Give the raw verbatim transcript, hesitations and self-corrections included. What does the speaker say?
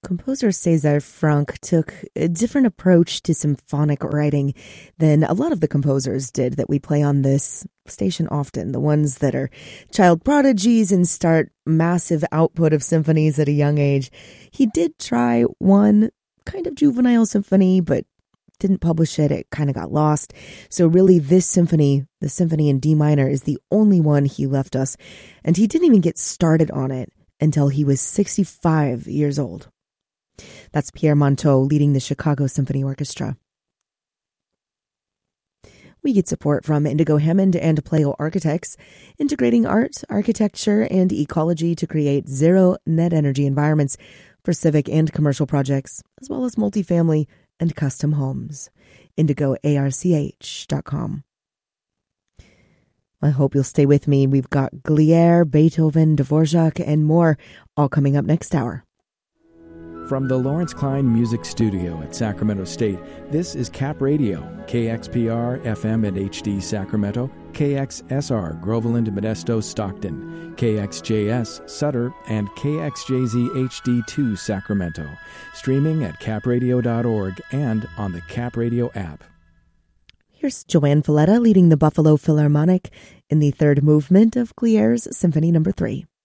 Composer César Franck took a different approach to symphonic writing than a lot of the composers did that we play on this station often, the ones that are child prodigies and start massive output of symphonies at a young age. He did try one kind of juvenile symphony, but didn't publish it. It kind of got lost. So really this symphony, the symphony in D minor, is the only one he left us. And he didn't even get started on it until he was sixty-five years old. That's Pierre Monteux leading the Chicago Symphony Orchestra. We get support from Indigo Hammond and Pleo Architects, integrating art, architecture, and ecology to create zero net energy environments for civic and commercial projects, as well as multifamily and custom homes. indigo arch dot com. I hope you'll stay with me. We've got Glière, Beethoven, Dvorak, and more, all coming up next hour. From the Lawrence Klein Music Studio at Sacramento State, this is Cap Radio, K X P R, F M and H D Sacramento, K X S R, Groveland, Modesto, Stockton, K X J S, Sutter, and K X J Z H D two, Sacramento. Streaming at cap radio dot org and on the Cap Radio app. Here's Joanne Falletta leading the Buffalo Philharmonic in the third movement of Glière's Symphony Number three.